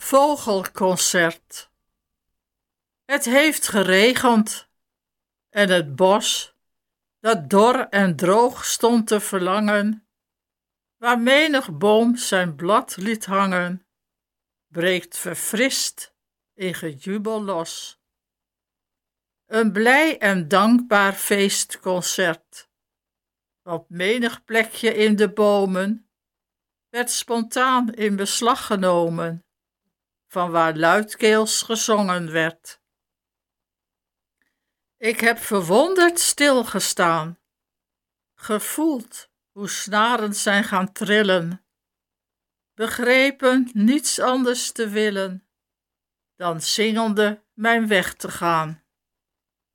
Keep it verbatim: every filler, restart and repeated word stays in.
Vogelconcert. Het heeft geregend en het bos, dat dor en droog stond te verlangen, waar menig boom zijn blad liet hangen, breekt verfrist in gejubel los. Een blij en dankbaar feestconcert. Op menig plekje in de bomen werd spontaan in beslag genomen, van waar luidkeels gezongen werd. Ik heb verwonderd stilgestaan, gevoeld hoe snaren zijn gaan trillen, begrepen niets anders te willen dan zingende mijn weg te gaan.